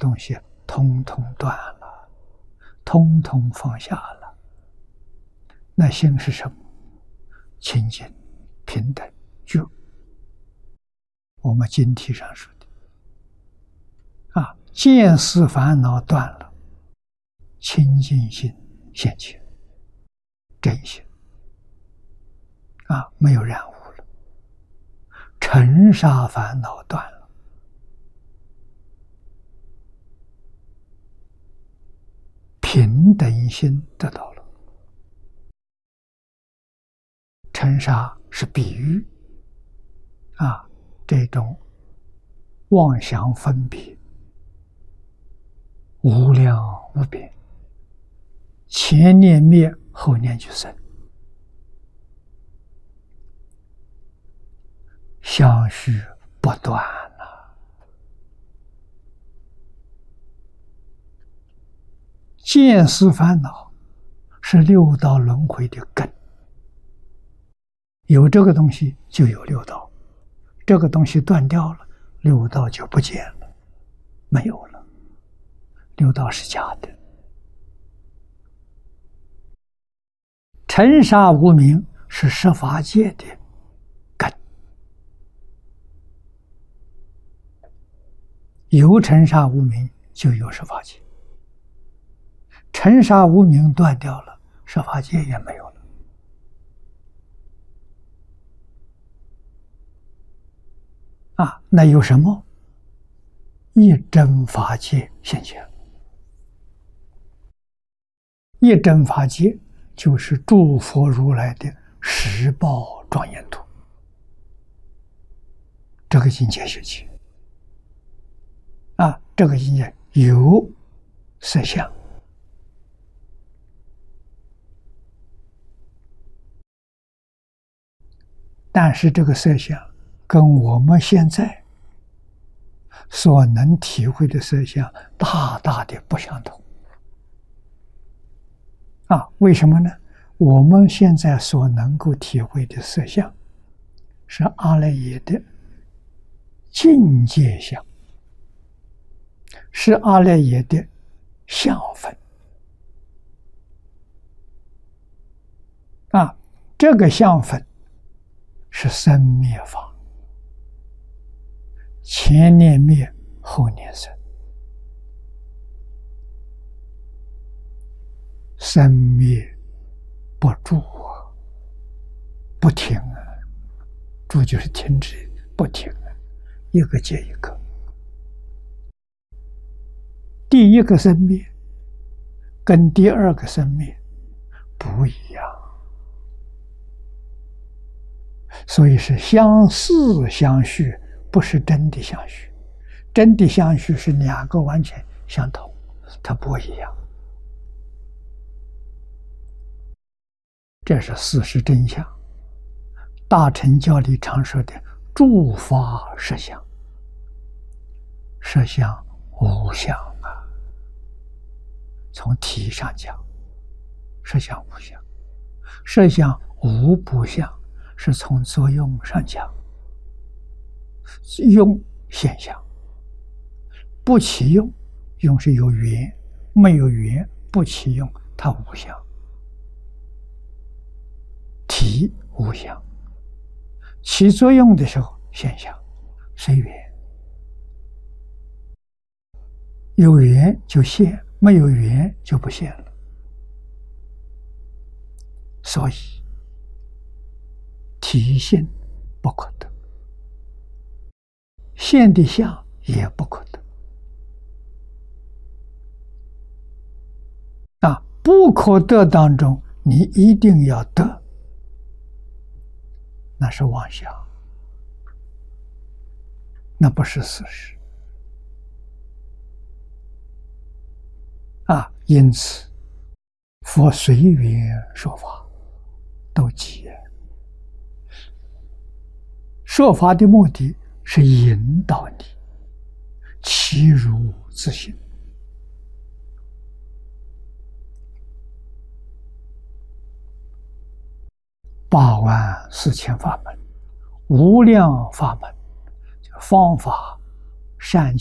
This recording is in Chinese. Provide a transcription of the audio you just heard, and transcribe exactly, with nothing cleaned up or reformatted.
东西通通断了，通通放下了。那心是什么？清净、平等、觉。我们经题上说的啊，见思烦恼断了，清净心现前，真心啊，没有染污了。尘沙烦恼断了，平等心得到了。尘沙是比喻啊，这种妄想分别无量无边，前念灭，后念就生，相续不断了。见思烦恼是六道轮回的根，有这个东西就有六道，这个东西断掉了，六道就不见了，没有了。六道是假的。尘沙无明是十法界的根，有尘沙无明就有十法界，尘沙无明断掉了，十法界也没有了。啊，那有什么？一真法界现前。一真法界就是诸佛如来的十报庄严图，这个境界是起啊，这个境界有色相，但是这个色相跟我们现在所能体会的色相大大的不相同。啊，为什么呢？我们现在所能够体会的色相，是阿赖耶的境界相，是阿赖耶的相分。啊，这个相分是生灭法，前念灭，后念生。生灭不住啊，不停啊，住就是停止，不停啊，一个接一个。第一个生灭跟第二个生灭不一样，所以是相似相续，不是真的相续。真的相续是两个完全相同，它不一样。这是事实真相。大乘教里常说的诸法实相，实相无相啊。从体上讲，实相无相，实相无不相，是从作用上讲，用现象，不起用，用是有缘，没有缘不起用，它无相。体无相，起作用的时候现象随缘，有缘就现，没有缘就不现了。所以体性不可得，现的相也不可得。啊，不可得当中，你一定要得，那是妄想，那不是事实啊！因此，佛随缘说法，都急。说法的目的是引导你其如自性。八万四千法门，无量法门，方法善